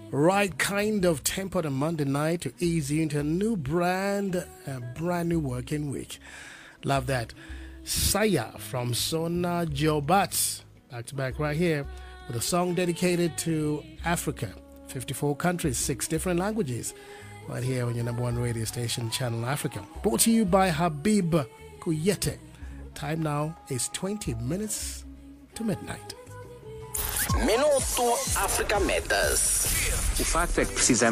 Right kind of tempo on Monday night to ease you into a brand new working week. Love that. Saya from Sona Jobat. Back to back right here with a song dedicated to Africa. 54 countries, 6 different languages. Right here on your number one radio station, Channel Africa. Brought to you by Habib Kuyete. Time now is 20 minutes to midnight. Minuto Africa Matters. O facto é que precisamos